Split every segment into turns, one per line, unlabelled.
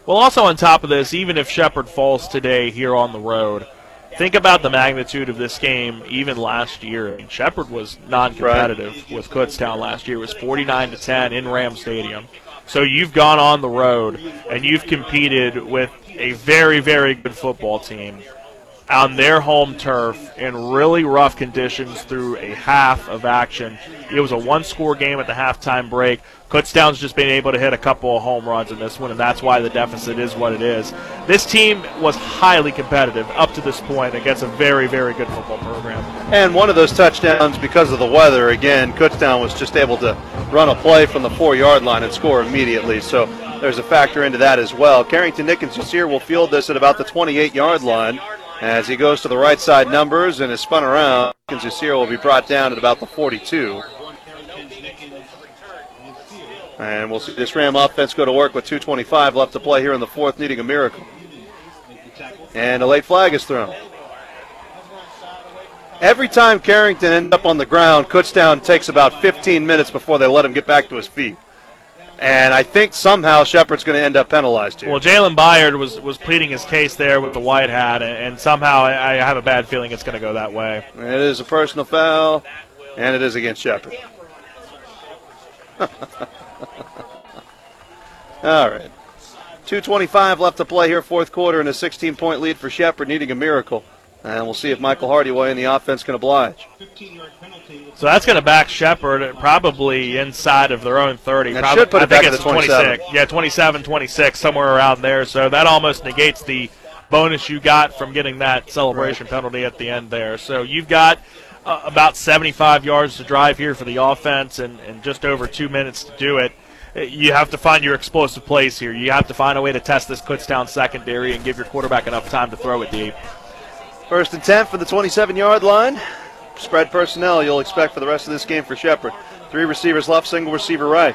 Well, also on top of this, even if Shepherd falls today here on the road, think about the magnitude of this game even last year. I mean, Shepherd was non-competitive with Kutztown last year. It was 49-10 in Ram Stadium. So you've gone on the road, and you've competed with a very, very good football team on their home turf in really rough conditions through a half of action. It was a one-score game at the halftime break. Kutztown's just been able to hit a couple of home runs in this one, and that's why the deficit is what it is. This team was highly competitive up to this point against a very, very good football program.
And one of those touchdowns, because of the weather, again, Kutztown was just able to run a play from the 4-yard line and score immediately. So there's a factor into that as well. Carrington Nickens-Yassir will field this at about the 28-yard line. As he goes to the right side numbers and is spun around, Nickens-Yassir will be brought down at about the 42. And we'll see this Ram offense go to work with 2:25 left to play here in the fourth, needing a miracle. And a late flag is thrown. Every time Carrington ends up on the ground, Kutztown takes about 15 minutes before they let him get back to his feet. And I think somehow Shepherd's going to end up penalized here.
Well, Jalen Byard was pleading his case there with the white hat, and somehow I have a bad feeling it's going to go that way.
It is a personal foul, and it is against Shepherd. All right. 2:25 left to play here, fourth quarter, and a 16-point lead for Shepherd, needing a miracle. And we'll see if Michael Hardyway and the offense can oblige.
So that's going to back Shepherd probably inside of their own 30.
That should put it back to the 27.
Yeah, 27, 26, somewhere around there. So that almost negates the bonus you got from getting that celebration penalty at the end there. So you've got about 75 yards to drive here for the offense and just over 2 minutes to do it. You have to find your explosive plays here. You have to find a way to test this Kutztown secondary and give your quarterback enough time to throw it deep.
First and 10 for the 27-yard line. Spread personnel you'll expect for the rest of this game for Shepherd. 3 receivers left, single receiver right.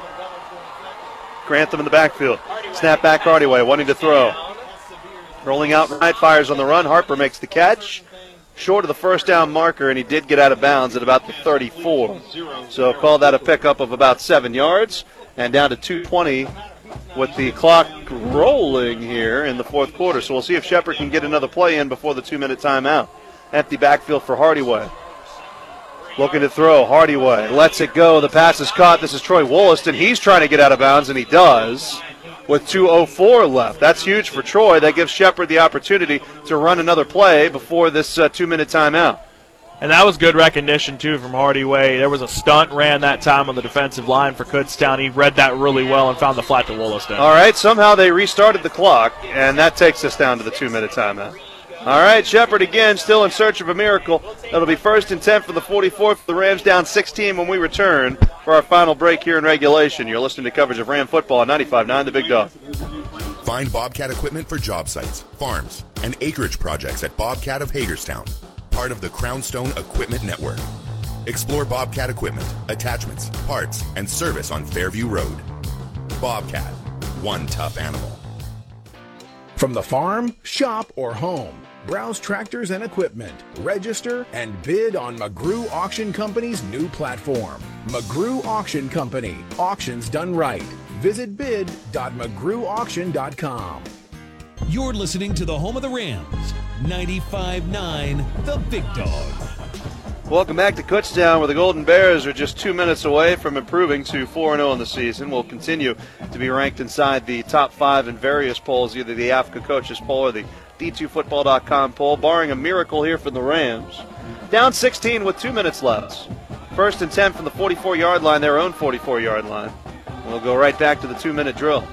Grantham in the backfield. Snap back Hardyway, wanting to throw. Rolling out right, fires on the run. Harper makes the catch. Short of the first down marker, and he did get out of bounds at about the 34. So call that a pickup of about 7 yards. And down to 2:20 with the clock rolling here in the fourth quarter. So we'll see if Shepherd can get another play in before the 2-minute timeout. Empty backfield for Hardyway. Looking to throw. Hardyway lets it go. The pass is caught. This is Troy Wollaston. He's trying to get out of bounds, and he does with 2:04 left. That's huge for Troy. That gives Shepherd the opportunity to run another play before this 2-minute timeout.
And that was good recognition, too, from Hardyway. There was a stunt ran that time on the defensive line for Kutztown. He read that really well and found the flat to Wollaston.
All right, somehow they restarted the clock, and that takes us down to the 2-minute timeout. All right, Shepherd again, still in search of a miracle. It'll be first and 10 for the 44th. The Rams down 16 when we return for our final break here in regulation. You're listening to coverage of Ram football on 95.9 The Big Dog.
Find Bobcat equipment for job sites, farms, and acreage projects at Bobcat of Hagerstown, part of the Crownstone Equipment Network. Explore Bobcat equipment, attachments, parts, and service on Fairview Road. Bobcat, one tough animal.
From the farm, shop, or home, browse tractors and equipment, register, and bid on McGrew Auction Company's new platform. McGrew Auction Company, auctions done right. Visit bid.mcgrewauction.com.
You're listening to the home of the Rams, 95.9 The Big Dog.
Welcome back to Kutztown, where the Golden Bears are just 2 minutes away from improving to 4-0 in the season. Will continue to be ranked inside the top 5 in various polls, either the Africa Coaches poll or the D2Football.com poll, barring a miracle here from the Rams. Down 16 with 2 minutes left. First and 10 from the 44-yard line, their own 44-yard line. We'll go right back to the 2-minute drill.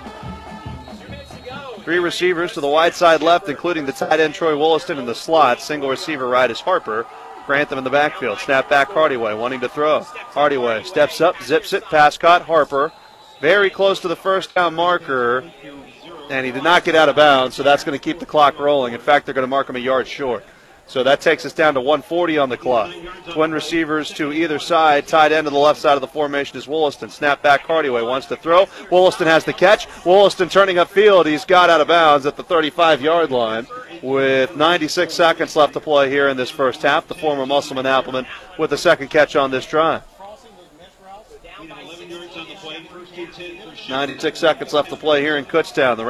3 receivers to the wide side left, including the tight end Troy Wollaston in the slot. Single receiver right is Harper. Grantham in the backfield. Snap back Hardyway, wanting to throw. Hardyway steps up, zips it, pass caught. Harper very close to the first down marker, and he did not get out of bounds, so that's going to keep the clock rolling. In fact, they're going to mark him a yard short. So that takes us down to 1:40 on the clock. Twin receivers to either side. Tight end to the left side of the formation is Wollaston. Snap back Hardyway wants to throw. Wollaston has the catch. Wollaston turning upfield. He's got out of bounds at the 35-yard line with 96 seconds left to play here in this first half. The former Musselman Appleman with the second catch on this drive. 96 seconds left to play here in Kutztown. The